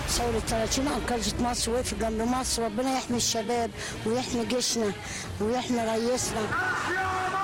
ثورة 30 أنقذت مصر وقفت جنب مصر. ربنا يحمي الشباب ويحمي جيشنا ويحمي رئيسنا.